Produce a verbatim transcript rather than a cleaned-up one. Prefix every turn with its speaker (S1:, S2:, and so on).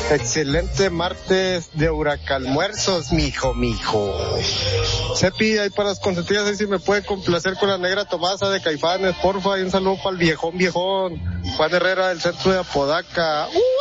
S1: Excelente martes de huracalmuerzos, mijo, mijo. Cepi, ahí para las consentidas, ahí si me puede complacer con la negra Tomasa de Caifanes, porfa, y un saludo para el viejón, viejón, Juan Herrera del centro de Apodaca. ¡Uh!